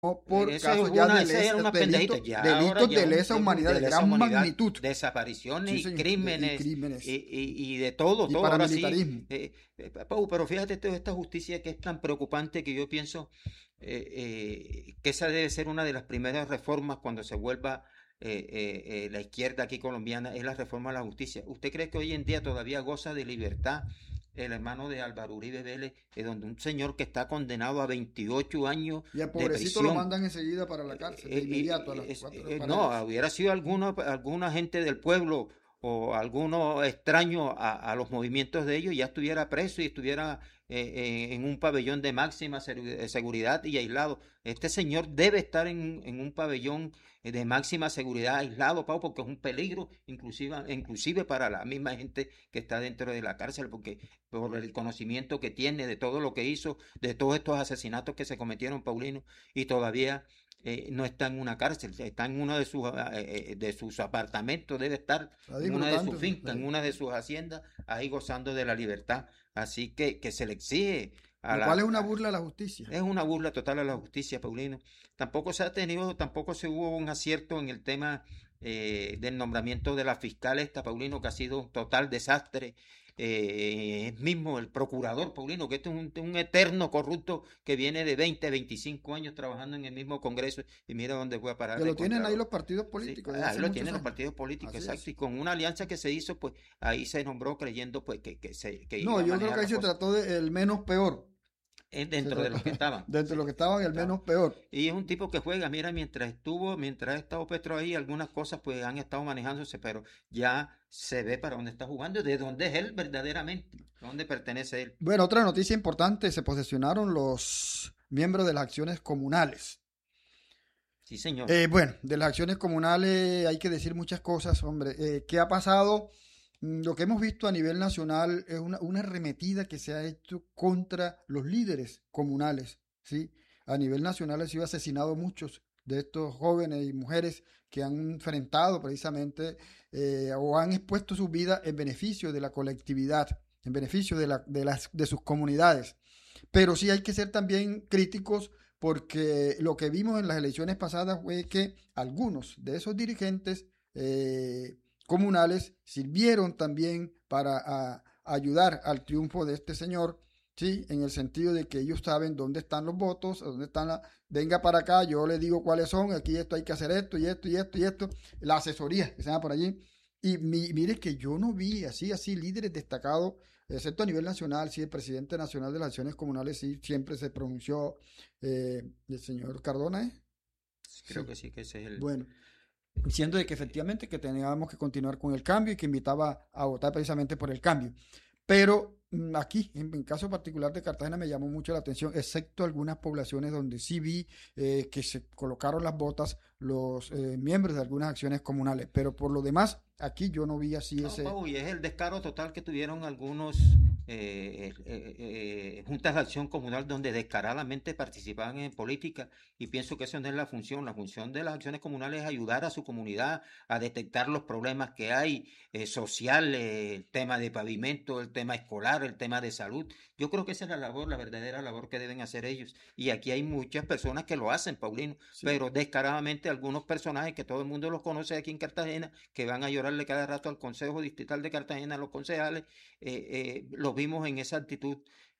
por Eso es casos ya de esa era una pendejita. Ya ahora delitos ya de un lesa tipo humanidad, de de lesa gran humanidad, magnitud. desapariciones Sí, y señor, y crímenes crímenes y de todo, y todo. Ahora sí, paramilitarismo. Pau, pero fíjate toda esta justicia que es tan preocupante que yo pienso que esa debe ser una de las primeras reformas cuando se vuelva la izquierda aquí colombiana, es la reforma a la justicia. ¿Usted cree que hoy en día todavía goza de libertad el hermano de Álvaro Uribe Vélez, donde un señor que está condenado a 28 años Y al de pobrecito lo prisión? mandan enseguida para la cárcel, de inmediato, a las cuatro No, paredes. hubiera sido alguna gente del pueblo o alguno extraño a los movimientos de ellos, ya estuviera preso y estuviera en un pabellón de máxima seguridad y aislado. Este señor debe estar en un pabellón de máxima seguridad aislado, Pau, porque es un peligro inclusive para la misma gente que está dentro de la cárcel, porque por el conocimiento que tiene de todo lo que hizo, de todos estos asesinatos que se cometieron, Paulino, y todavía no está en una cárcel, está en uno de sus apartamentos, debe estar Está en una de disfrutando. sus fincas, en una de sus haciendas, ahí gozando de la libertad. Así que se le exige a Lo la... cual es una burla a la justicia. Es una burla total a la justicia, Paulino. Tampoco se hubo un acierto en el tema del nombramiento de la fiscal esta, Paulino, que ha sido un total desastre. Es mismo el procurador, Paulino, que este es un eterno corrupto que viene de 20, 25 años trabajando en el mismo Congreso y mira dónde fue a parar Que de lo tienen ahí Contralor. los partidos Sí, políticos desde ahí hace lo muchos tienen los años. partidos políticos, Así exacto. es. Y con una alianza que se hizo, pues ahí se nombró creyendo pues que No, iba a yo creo manejar que ahí la se cosa. trató de el menos peor. Se Dentro de trató los que estaban, dentro de sí, los que los estaban que el estaban. menos peor. Y es un tipo que juega, mira, mientras ha estado Petro ahí, algunas cosas pues han estado manejándose, pero ya se ve para dónde está jugando y de dónde es él verdaderamente, dónde pertenece él. Bueno, otra noticia importante, se posesionaron los miembros de las acciones comunales. Sí, señor. Bueno, de las acciones comunales hay que decir muchas cosas, hombre. ¿Qué ha pasado? Lo que hemos visto a nivel nacional es una arremetida que se ha hecho contra los líderes comunales, ¿sí? A nivel nacional han sido asesinados muchos de estos jóvenes y mujeres que han enfrentado precisamente o han expuesto su vida en beneficio de la colectividad, en beneficio de sus comunidades. Pero sí hay que ser también críticos porque lo que vimos en las elecciones pasadas fue que algunos de esos dirigentes comunales sirvieron también para ayudar al triunfo de este señor, ¿sí? En el sentido de que ellos saben dónde están los votos, dónde están venga para acá, yo le digo cuáles son, aquí esto hay que hacer esto y esto y esto y esto, la asesoría que se llama por allí. Y mire que yo no vi así líderes destacados, excepto a nivel nacional, sí, el presidente nacional de las acciones comunales, sí, siempre se pronunció, el señor Cardona, ¿eh? Creo Sí, que sí, que ese es el... bueno, diciendo de que efectivamente que teníamos que continuar con el cambio y que invitaba a votar precisamente por el cambio. Pero aquí, en caso particular de Cartagena, me llamó mucho la atención, excepto algunas poblaciones donde sí vi que se colocaron las botas los miembros de algunas acciones comunales. Pero por lo demás, aquí yo no vi así No, ese... Pau, y es el descaro total que tuvieron algunos juntas de acción comunal donde descaradamente participaban en política y pienso que eso no es la función. La función de las acciones comunales es ayudar a su comunidad a detectar los problemas que hay sociales, el tema de pavimento, el tema escolar, el tema de salud. Yo creo que esa es la labor, la verdadera labor que deben hacer ellos. Y aquí hay muchas personas que lo hacen, Paulino, Sí. pero descaradamente algunos personajes que todo el mundo los conoce aquí en Cartagena que van a llorarle cada rato al Consejo Distrital de Cartagena, a los concejales, los vimos en esa actitud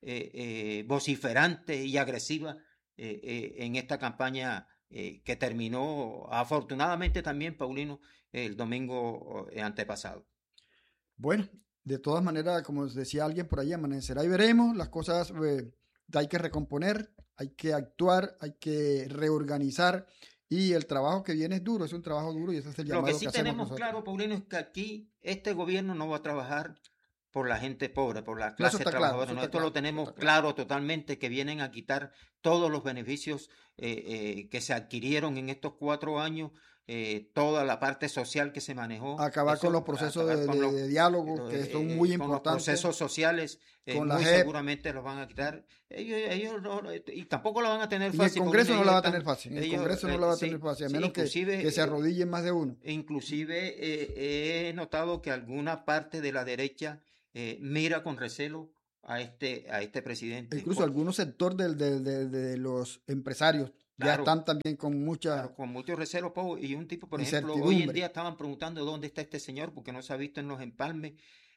vociferante y agresiva en esta campaña que terminó afortunadamente también, Paulino, el domingo antepasado. Bueno, de todas maneras, como decía alguien por ahí, amanecerá y veremos. Las cosas hay que recomponer, hay que actuar, hay que reorganizar. Y el trabajo que viene es duro, es un trabajo duro y ese es el Lo que llamado sí que hacemos tenemos nosotros. claro, Paulino, es que aquí este gobierno no va a trabajar por la gente pobre, por la No, eso clase está claro, trabajadora. eso está Nosotros lo claro, eso tenemos está claro. claro totalmente que vienen a quitar todos los beneficios que se adquirieron en estos 4 años, toda la parte social que se manejó, Acabar con los eso, procesos acabar con de diálogo que son muy con los importantes, procesos sociales, con la muy JEP. seguramente los van a quitar. Ellos y tampoco lo van a tener En el fácil, Paulino, Congreso no ellos la va a tener están, fácil, en el ellos, Congreso no la va a tener sí, fácil, a sí, menos que se inclusive arrodillen más de uno. inclusive he notado que alguna parte de la derecha mira con recelo a este E presidente. incluso algunos sectores de los empresarios ya están también con con mucho recelo, Pau. Y un tipo, por ejemplo, hoy en incertidumbre. día estaban preguntando dónde está este señor porque no se ha visto en los empalmes,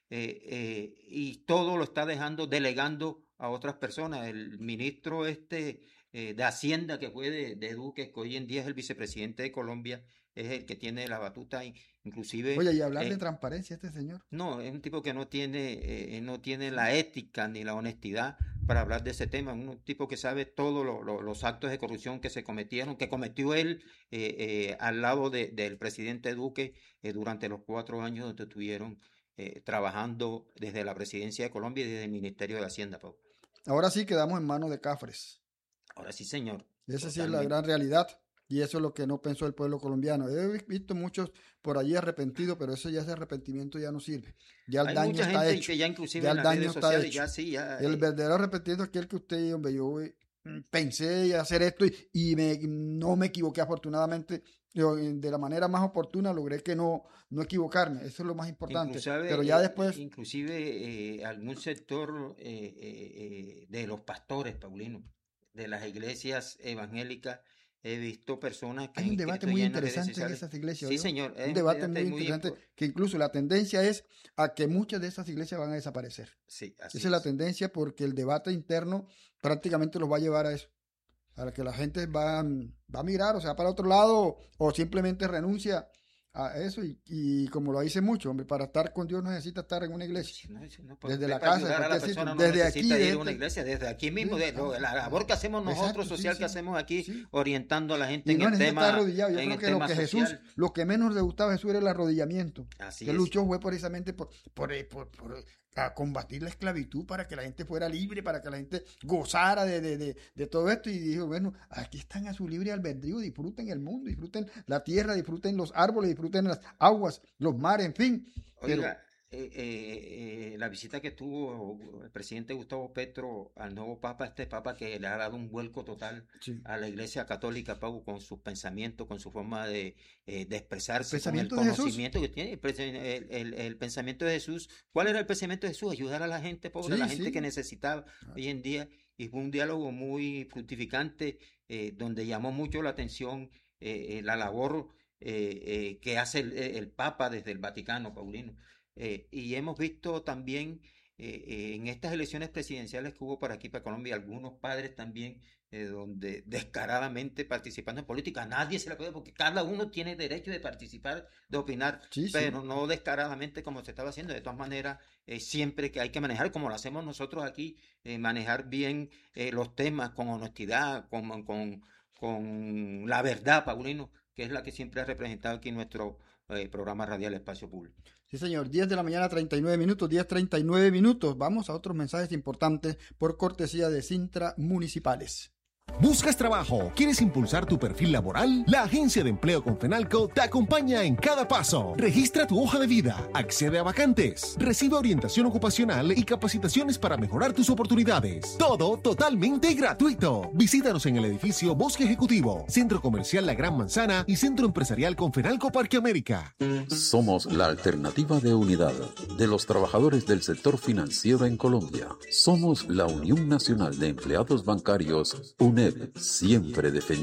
y todo lo está delegando a otras personas. El ministro de Hacienda, que fue de Duque, que hoy en día es el vicepresidente de Colombia, es el que tiene la batuta, inclusive. Oye, y hablar de transparencia este señor. No, es un tipo que no tiene la ética ni la honestidad para hablar de ese tema. Un tipo que sabe todos los actos de corrupción que se cometieron, que cometió él al lado del presidente Duque durante los 4 años donde estuvieron trabajando desde la presidencia de Colombia y desde el Ministerio de Hacienda, Pau. Ahora sí quedamos en manos de Cafres. Ahora sí, señor. Esa sí es la gran realidad. Y eso es lo que no pensó el pueblo colombiano. He visto muchos por allí arrepentidos, pero eso ya, ese arrepentimiento ya no sirve. Ya el daño está hecho. Que ya inclusive ya en el las daño redes está sociales hecho. ya El verdadero arrepentimiento es aquel que usted, hombre, yo pensé hacer esto y no me equivoqué afortunadamente. De la manera más oportuna logré que no equivocarme. Eso es lo más importante. Pero ya después... Inclusive algún sector de los pastores, Paulino, de las iglesias evangélicas, he visto personas que hay un debate muy interesante en esas iglesias. Sí, señor. Un debate muy interesante que incluso la tendencia es a que muchas de esas iglesias van a desaparecer. Sí, así Esa es la tendencia, porque el debate interno prácticamente los va a llevar a eso, a que la gente va a migrar, o sea, para otro lado, o simplemente renuncia a eso. Y como lo dice mucho, hombre, para estar con Dios no necesita estar en una iglesia. Desde la casa, desde aquí, ir a una iglesia, desde aquí mismo, la labor que hacemos nosotros, social, que hacemos aquí, orientando a la gente en el tema. Estar arrodillado. Yo creo que lo que social. Jesús, lo que menos le gustaba a Jesús era el arrodillamiento. Así Él luchó fue precisamente por a combatir la esclavitud, para que la gente fuera libre, para que la gente gozara de todo esto. Y dijo, bueno, aquí están a su libre albedrío, disfruten el mundo, disfruten la tierra, disfruten los árboles, disfruten las aguas, los mares, en fin. Oiga, la visita que tuvo el presidente Gustavo Petro al nuevo Papa, este Papa que le ha dado un vuelco total a la Iglesia Católica, Pau, con sus pensamientos, con su forma de expresarse, con el conocimiento que tiene, el pensamiento de Jesús. ¿Cuál era el pensamiento de Jesús? Ayudar a la gente pobre, a la gente que necesitaba hoy en día. Y fue un diálogo muy fructificante, donde llamó mucho la atención la labor que hace el Papa desde el Vaticano, Paulino. Y hemos visto también en estas elecciones presidenciales que hubo para aquí, para Colombia, algunos padres también, donde descaradamente participando en política. A nadie se le puede, porque cada uno tiene derecho de participar, de opinar, pero no descaradamente como se estaba haciendo. De todas maneras, siempre que hay que manejar, como lo hacemos nosotros aquí, manejar bien los temas con honestidad, con la verdad, Paulino, que es la que siempre ha representado aquí nuestro programa radial Espacio Público. Sí, señor, 10 de la mañana, 39 minutos, 10:39 minutos. Vamos a otros mensajes importantes por cortesía de Cintra Municipales. ¿Buscas trabajo? ¿Quieres impulsar tu perfil laboral? La Agencia de Empleo Confenalco te acompaña en cada paso. Registra tu hoja de vida, accede a vacantes, recibe orientación ocupacional y capacitaciones para mejorar tus oportunidades. Todo totalmente gratuito. Visítanos en el edificio Bosque Ejecutivo, Centro Comercial La Gran Manzana y Centro Empresarial Confenalco Parque América. Somos la alternativa de unidad de los trabajadores del sector financiero en Colombia. Somos la Unión Nacional de Empleados Bancarios, UNEB, siempre defendiendo